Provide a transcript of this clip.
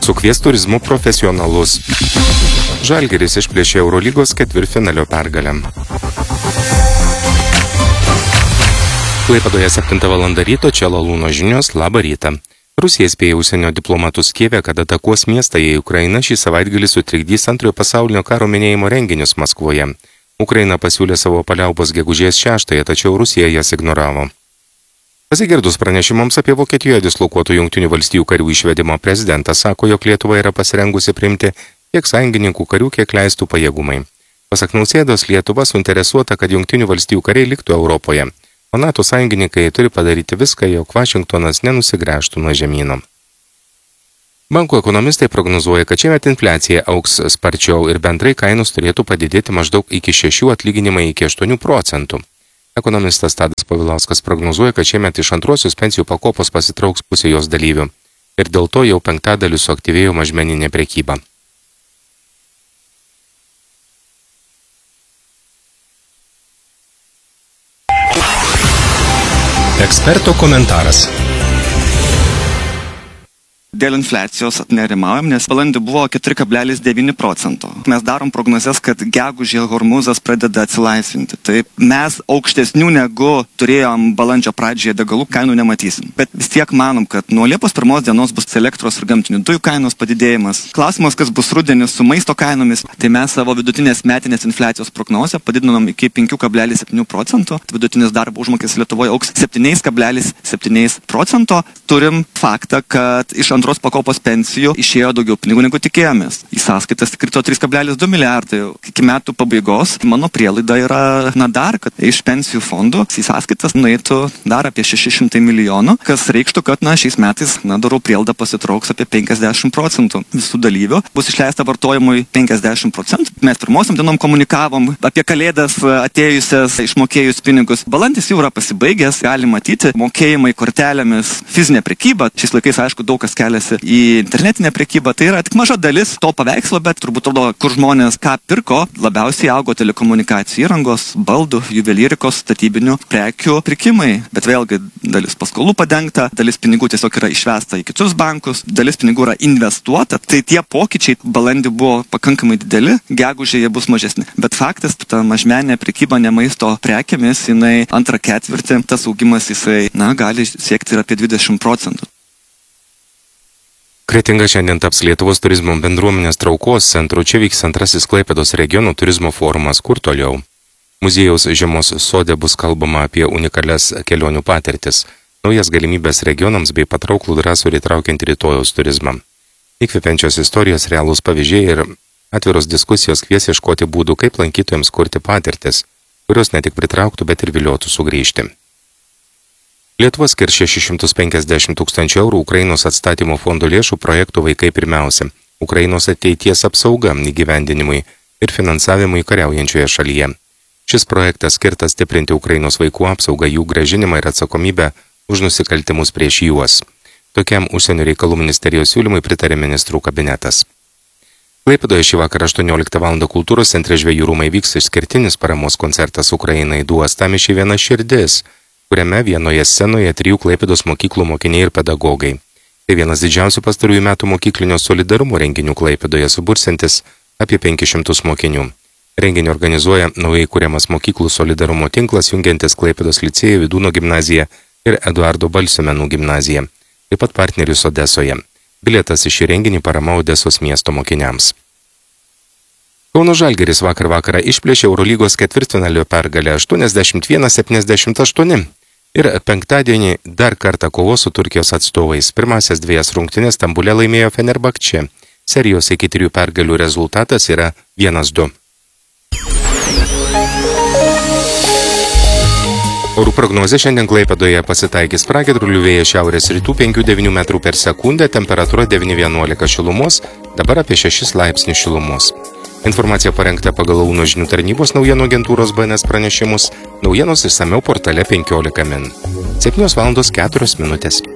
sukvies turizmo profesionalus. Žalgiris išplėšė Eurolygos ketvirtfinalio pergalę. Klaipėdoje 7 val. Ryto, čia Lalūno žinios, labą rytą. Rusija įspėja užsienio diplomatus Kijeve, kad atakuos miestą, jei Ukraina šį savaitgalį sutrikdys antrojo pasaulinio karo minėjimo renginius Maskvoje. Ukraina pasiūlė savo paliaubos gegužės 6, tačiau Rusija jas ignoravo. Pasigirdus pranešimams apie Vokietijoje dislokuotų Jungtinių valstijų karių išvedimo, prezidentas sako, jog Lietuva yra pasirengusi priimti tiek sąjungininkų karių, kiek leistų pajėgumai. Pasak Nausėdos, Lietuva suinteresuota, kad Jungtinių valstijų kariai liktų Europoje, o NATO sąjungininkai turi padaryti viską, jog Vašingtonas nenusigręžtų nuo žemyno. Bankų ekonomistai prognozuoja, kad šiemet infliacija augs sparčiau ir bendrai kainos turėtų padidėti maždaug iki 6, atlyginimai iki 8%. Ekonomistas Tadas Povilauskas prognozuoja, kad šiemet iš antrosios pensijų pakopos pasitrauks pusė jos dalyvių ir dėl to jau 1/5 suaktyvėjo mažmeninė prekyba. Eksperto komentaras. Dėl infliacijos nerimaujam, nes balandį buvo 4,9%. Mes darom prognozes, kad gegužė hormuzas pradeda atsilaisvinti. Tai mes aukštesnių negu turėjom balandžio pradžioje degalų kainų nematysim. Bet vis tiek manom, kad nuo Liepos 1 dienos bus elektros ir gamtinių dujų kainos padidėjimas. Klausimas, kas bus rudenį su maisto kainomis. Tai mes savo vidutinės metinės infliacijos prognozę padidinom iki 5,7%. Vidutinis darbo užmokestis Lietuvoje augs 7,7%. Turim faktą, kad iš antros pakopos pensijų išėjo daugiau pinigų negu tikėjomės. Į sąskaitas krito 3,2 milijardai. Iki metų pabaigos mano prielaida yra, dar, kad iš pensijų fondų į sąskaitas nueitų dar apie 600 milijonų, kas reikštų, kad šiais metais, darau prielaidą, pasitrauks apie 50% visų dalyvių. Bus išleista vartojimui 50%. Mes pirmosiom dienom komunikavom apie kalėdas atėjusias, išmokėjus pinigus. Balandis jau yra pasibaigęs, gali matyti mokėjimai kortelėmis, fizinė prekyba. Šiais laikais, aišku, daug kas keliasi į internetinę prekybą. Tai yra tik maža dalis to paveikslo, bet turbūt rodo, kur žmonės ką pirko. Labiausiai augo telekomunikacijų įrangos, baldų, juvelyrikos, statybinių prekių pirkimai. Bet vėlgi dalis paskolų padengta, dalis pinigų tiesiog yra išvesta į kitus bankus, dalis pinigų yra investuota. Tai tie pokyčiai balandį buvo pakankamai dideli, gegužėje bus mažesni. Bet faktas, ta mažmeninė prekyba ne maisto prekėmis, jinai antrą ketvirtį, tas augimas jisai, gali siekti ir apie 20%. Kretinga šiandien taps Lietuvos turizmo bendruomenės traukos centru. Čia vyks antrasis Klaipėdos regionų turizmo forumas, kur toliau. Muziejaus žiemos sode bus kalbama apie unikalias kelionių patirtis, naujas galimybės regionams bei patrauklų drąsų įtraukiant rytojaus turizmą. Įkvepiančios istorijos, realūs pavyzdžiai ir atviros diskusijos kvies ieškoti būdų, kaip lankytojams kurti patirtis, kurios ne tik pritrauktų, bet ir viliotų sugrįžti. Lietuva skirs 650 tūkstančių eurų Ukrainos atstatymo fondo lėšų projektų Vaikai pirmiausia, Ukrainos ateities apsauga įgyvendinimui ir finansavimui kariaujančioje šalyje. Šis projektas skirtas stiprinti Ukrainos vaikų apsaugą, jų grąžinimą ir atsakomybę už nusikaltimus prieš juos. Tokiam užsienio reikalų ministerijos siūlymui pritarė ministrų kabinetas. Klaipėdoje šį vakarą 18 val. Kultūros centre Žvejų rūmai vyks išskirtinis paramos koncertas Ukrainai Du Uostamiesčiai viena širdis, kuriame vienoje scenoje 3 Klaipėdos mokyklų mokiniai ir pedagogai. Tai vienas didžiausių pastarųjų metų mokyklinio solidarumo renginių Klaipėdoje, subursiantis apie 500 mokinių. Renginį organizuoja naujai kuriamas mokyklų solidarumo tinklas, jungiantis Klaipėdos licėjų, Vydūno gimnaziją ir Eduardo Balsio menų gimnaziją, taip pat partnerius Odesoje. Bilietas į šį renginį parama Odesos miesto mokiniams. Kauno Žalgiris vakar vakarą išplėšė Eurolygos ketvirtfinalio pergalę 81-78 ir penktadienį dar kartą kovos su Turkijos atstovais. Pirmasias 2 rungtynes Stambule laimėjo Fenerbahče. Serijos iki 3 pergalių rezultatas yra 1-2. Orų prognozė šiandien Klaipėdoje pasitaikys pragiedrulių, vėjas šiaurės rytų 5-9 metrų per sekundę, temperatūra 9-11 šilumos, dabar apie 6 laipsnių šilumos. Informacija parengta pagal Lalūno žinių tarnybos naujienų agentūros BNS pranešimus, naujienos išsamiau portale 15 min. 7:04 minutės.